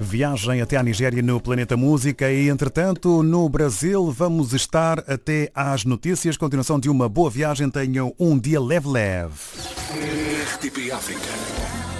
Viagem até à Nigéria no Planeta Música e, entretanto, no Brasil vamos estar até às notícias. Continuação de uma boa viagem. Tenham um dia leve-leve. RTP África.